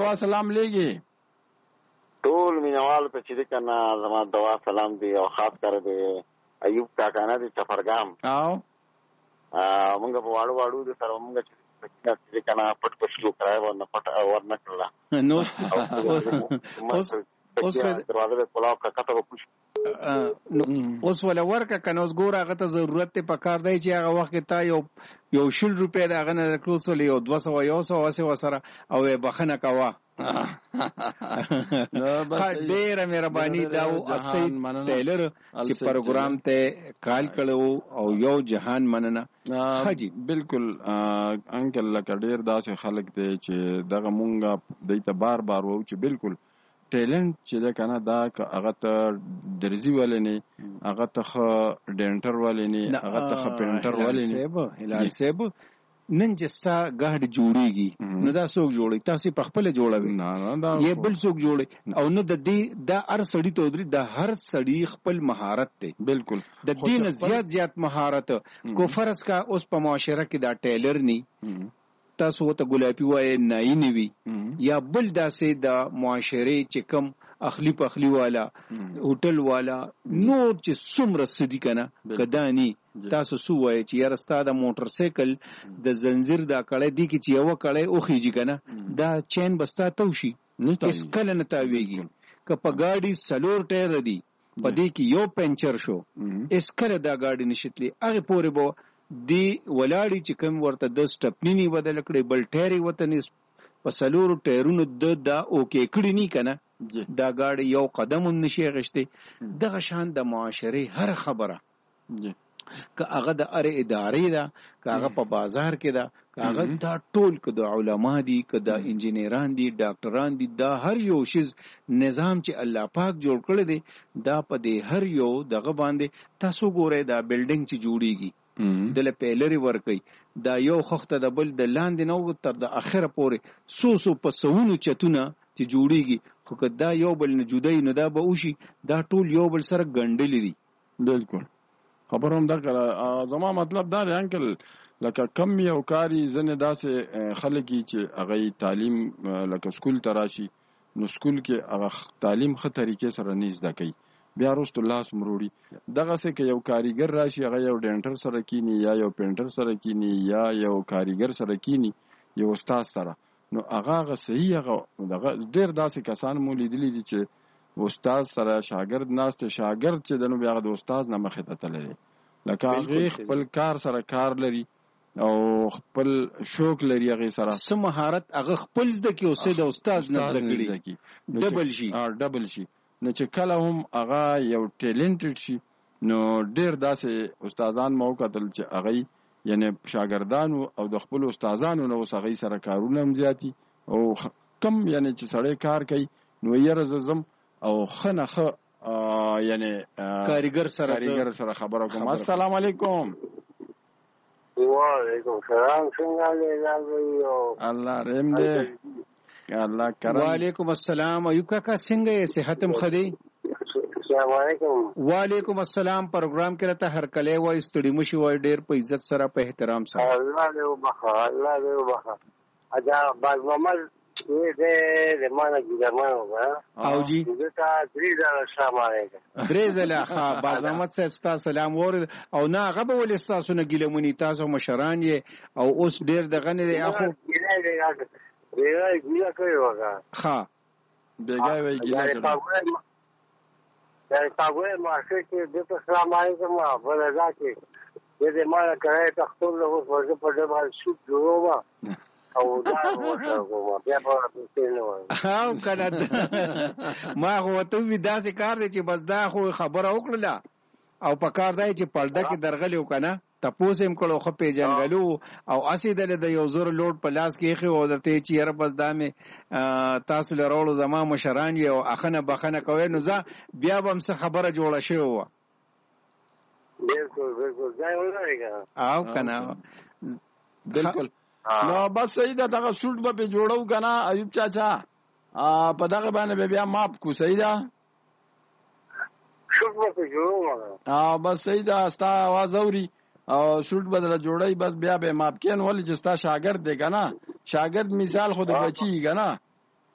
دوا سلام لېږي ټول مینوال په چې کنه زما دوا سلام دی او خاص کر دی ایوب کاکا نه دی چفرګام او موږ په واړو د سره موږ چې کنه پټ شو کرای ورنه پټ ورنه کړلا نو اوس دروازه په کلاو کا کته وکړ اوس ولا ورکه کنه اوس ګور هغه ته ضرورت ته پکار دی چې هغه وخت ته یو شل روپے دا غنه کړو سو له 200 وسره او بخنه کوا ډېر مهرباني دا او اسید ټیلر چې پروګرام ته کال کړو او یو جهان مننه حاجی بالکل انکل لکه ډېر داسې خلک دی چې دغه مونږه دیته بار وو چې بالکل ټیلنت چې دا کنه دا هغه ته درزي ولې نه هغه ته ډینټر ولې نه هغه ته پینټر ولې نه هلال صاحب نن چې ستا ګاډي جوړیږي نو دا څوک جوړي تاسو په خپل جوړوي نه دا یې بل څوک جوړي او نو د دې دا هر سړی ته دري د هر سړی خپل مهارت دی بالکل د دین زیات مهارت کو فرض کا اوس په معاشره کې دا ټیلر ني تاسو ته ګلابي وای نه وي یا بل داسې د معاشره چې کم اخلی پخلی والا هوټل والا نور چې څومره سدي کنه کدانی تاسو سو وای چې یار ستاده موټر سایکل د زنجیر دا کړه دی چې یو کړه او خيږي کنه دا چین بستا توشي اس کله نه تاویږي ک په گاډي سلور ټایر دی پدې کې یو پنچر شو اس کله دا گاډي نشتلی هغه پورې بو دی ولاړی چې کوم ورته د سټپنی بدل کړي بل ټایر وته نس په سلور ټایرونو دا اوکې کړي نه کنه دا گاډي یو قدم نشي غشته دغه شان د معاشره هر خبره که هغه د اره ادارې ده که هغه په بازار کې ده که هغه دا ټول که د علما دي که د انجینران دي ډاکټران دي دا هر یو شیز نظام چې الله پاک جوړ کړی دی دا په دې هر یو دغه باندې تاسو ګورئ دا بلډینګ چې جوړیږي دله پیلری ورکي دا یو خخته د بل د لاندې نو تر د اخره پورې سو په سونو چتونه چې جوړیږي خو که دا یو بل نه جدای نه دا به وشي دا ټول یو بل سره ګنډلې دي بالکل خبروم دا کړه زما مطلب دا دی انکل لکه کم یو کاری زنه داسې خلک چې هغه تعلیم لکه سکول تراشي نو سکول کې هغه تعلیم خه طریقې سره نه زده کوي بیا رست الله سمروړي دغه څه کې یو کاریګر راشي هغه یو ډینټر سره کینی یا یو پینټر سره کینی یا یو کاریګر سره کینی یو استاد سره نو هغه صحیح هغه دغه ډیر داسې کسان مو لیدلی دي چې استاد سره شاګرد ناشته شاګرد چې دنو بیا د استاد نه مخه ته تللی لکه هغه خپل کار سره کار لري او خپل شوق لري هغه سره سم مهارت هغه خپل زده کې اوسه د استاد نه زده کړي ډبل شي نو چې کله هم هغه یو ټیلنټډ شي نو ډیر داسې استادان مو کتل چې هغه یعنی شاګردانو او د خپل استادانو نو هغه سره کارونه هم زیاتی او کم یعنی چې سړی کار کوي نو یې رزم او خنخه یعنی کاریګر سره خبرو کوم السلام علیکم وعلیکم السلام څنګه الله رحم دې الله کرم وعلیکم السلام ایوب کاکا څنګه یې صحتم خدي السلام علیکم وعلیکم السلام پروګرام کې راته هر کله وای استډی مشي وای ډیر په عزت سره په احترام سره الله دې وبخا اجا باز محمد دې مانه ګرمانو او جی دا دریزه شامل دریزه ها باز محمد صاحب ستاسو سلام ور او نه غو ول تاسو نه ګلمونی تاسو مشران یې او اوس ډیر دغه نه دی اخو بیګای ګیلا کوي وګه ها بیګای وای ګیلا کوي دا تاګوي مارکیټ کې د سلام علیکم ولدا کې دې ما کړه ته خپل له اوس ورته په دې باندې شو جوړوا او دا ورته بیا په دې نه وای ها کله ما هو ته ودا سي کار دي چې بس دا خو خبره وکړه او په کار دی چې پړده کې درغلی وکنه تاسو هم کړو خو په جنگلو او اسیدل د یو زور لوډ په لاس کې خو ودته چې یره بس دامه تاسو لرولو زما مشران یو اخنه بخنه کوي نو ځا بیا به هم څه خبره جوړه شوی و بالکل ځای ولرګه او کنه بالکل نو بس صحیح ده دغه سوټ به جوړو کنه ایوب چاچا په دغه باندې بیا ماپ کو صحیح ده شوټ به جوړو بس صحیح ده ستا आवाज اوري او شوټ بدل جوړای بس بیا به ماپ کین ولې چې ستا شاګرد دی کنه شاګرد مثال خود بچی کنه